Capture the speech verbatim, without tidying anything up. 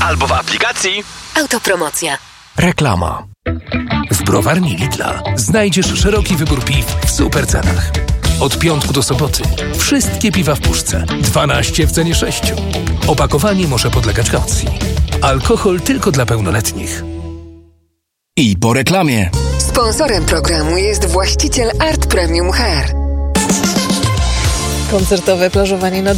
albo w aplikacji. Autopromocja. Reklama. W browarni Lidla znajdziesz szeroki wybór piw w super cenach. Od piątku do soboty wszystkie piwa w puszce. dwanaście w cenie sześciu. Opakowanie może podlegać kaucji. Alkohol tylko dla pełnoletnich. I po reklamie. Sponsorem programu jest właściciel Art Premium Hair. Koncertowe plażowanie na